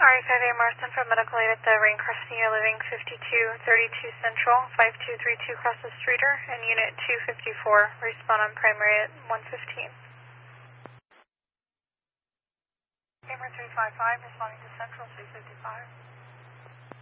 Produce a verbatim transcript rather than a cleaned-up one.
R A five A Marston for medical aid at the Raincrest Senior Living, fifty-two thirty-two Central, five two three two Crosses Streeter, and Unit two fifty-four. Respond on primary at one fifteen. Camera three five five, responding to Central two fifty-five.